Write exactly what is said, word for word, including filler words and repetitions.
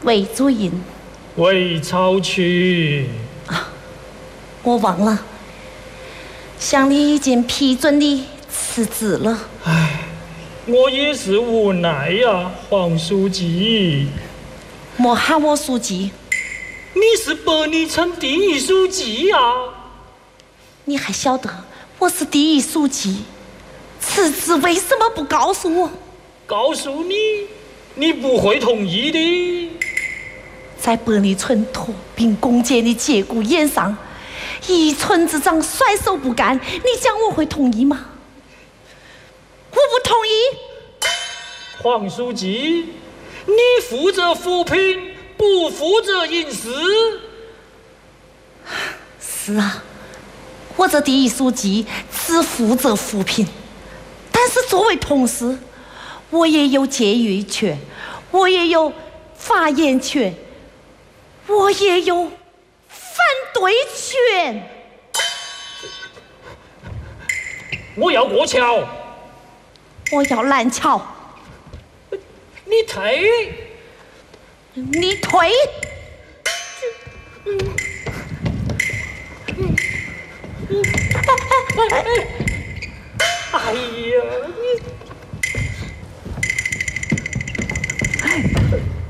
魏主任， 魏超群啊，我忘了，乡里已经批准你辞职了。 唉，我也是无奈呀，黄书记。 莫喊我书记， 你是百里村第一书记呀！ 你还晓得我是第一书记，辞职为什么不告诉我？ 告诉你，你不会同意的。 在百里村脱贫攻坚的节骨眼上，一村之长甩手不干，你讲我会同意吗？我不同意。 黄书记，你负责扶贫，不负责饮食。 是啊，我这第一书记只负责扶贫，但是作为同事，我也有建议权，我也有发言权，我也有反对权。 我要过桥， 我要拦桥。 你退， 你退。 哎呀，你。